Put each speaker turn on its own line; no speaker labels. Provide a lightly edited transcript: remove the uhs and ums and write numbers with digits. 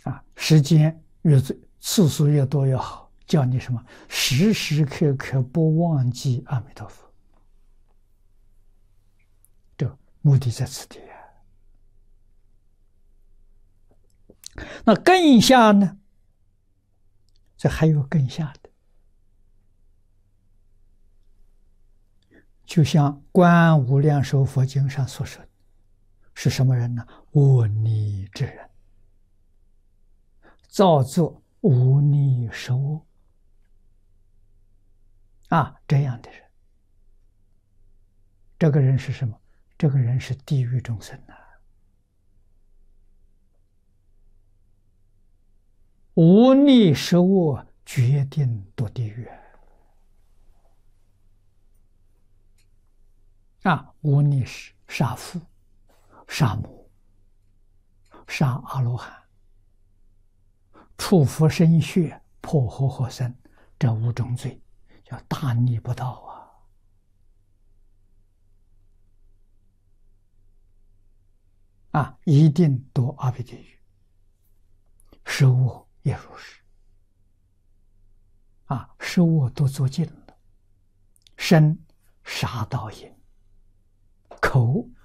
时间越次数越多越好，叫你什么？时时刻刻不忘记阿弥陀佛。这目的在此地啊。那更下呢？这还有更下的，就像《观无量寿佛经》上所说的，是什么人呢？无逆之人，造作无逆十恶这样的人，这个人是什么？这个人是地狱众生呐。无逆十恶决定堕地狱无逆是杀父、杀母、杀阿罗汉、触佛生血、破活活生，这五种罪叫大逆不道一定堕阿鼻地狱。十恶也如是十恶都做尽了，身杀盗淫，口